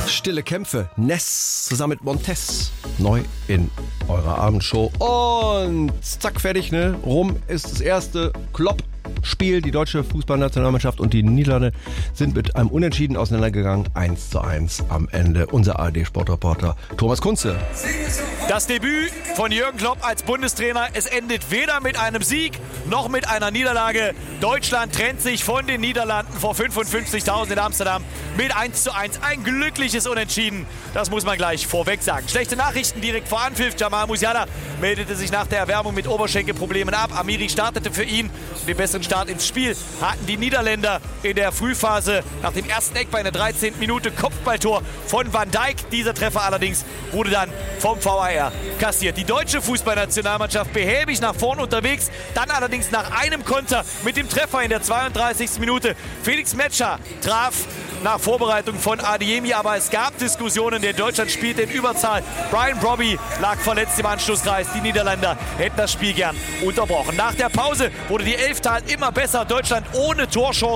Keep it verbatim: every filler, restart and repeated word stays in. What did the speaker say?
Stille Kämpfe, Ness zusammen mit Montez, neu in eurer Abendshow. Und zack, fertig, ne? Rum ist das erste Klopp-Spiel. Die deutsche Fußballnationalmannschaft und die Niederlande sind mit einem Unentschieden auseinandergegangen. eins zu eins am Ende. Unser A R D-Sportreporter Thomas Kunze. Das Debüt von Jürgen Klopp als Bundestrainer, es endet weder mit einem Sieg noch mit einer Niederlage. Deutschland trennt sich von den Niederlanden vor fünfundfünfzigtausend in Amsterdam mit eins zu eins. Ein glückliches Unentschieden, das muss man gleich vorweg sagen. Schlechte Nachrichten direkt vor Anpfiff. Jamal Musiala meldete sich nach der Erwärmung mit Oberschenkelproblemen ab. Amiri startete für ihn. Den besseren Start ins Spiel hatten die Niederländer in der Frühphase. Nach dem ersten Eck bei einer dreizehnten Minute Kopfballtor von Van Dijk. Dieser Treffer allerdings wurde dann vom V A R kassiert. Die deutsche Fußballnationalmannschaft behäbig nach vorn unterwegs, dann allerdings nach einem Konter mit dem Treffer in der zweiunddreißigsten Minute. Felix Metscher traf nach Vorbereitung von Adeyemi, aber es gab Diskussionen, der Deutschland spielte in Überzahl. Brian Brobby lag verletzt im Anschlusskreis. Die Niederländer hätten das Spiel gern unterbrochen. Nach der Pause wurde die Elftal immer besser. Deutschland ohne Torchancen